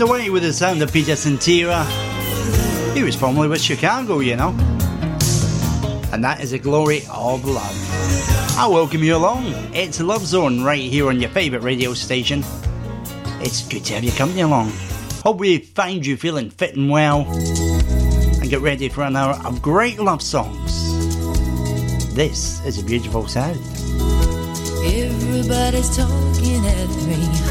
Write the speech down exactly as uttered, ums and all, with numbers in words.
Away with the sound of Peter Cetera. He was formerly with Chicago, you know. And that is the glory of love. I welcome you along. It's Love Zone right here on your favourite radio station. It's good to have your company along. Hope we find you feeling fit and well. And get ready for an hour of great love songs. This is a beautiful sound. Everybody's talking at me.